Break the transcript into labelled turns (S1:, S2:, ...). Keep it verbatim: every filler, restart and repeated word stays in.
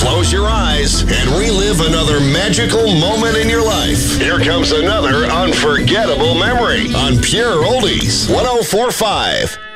S1: Close your eyes and relive another magical moment in your life. Here comes another unforgettable memory on Pure Oldies one oh four point five.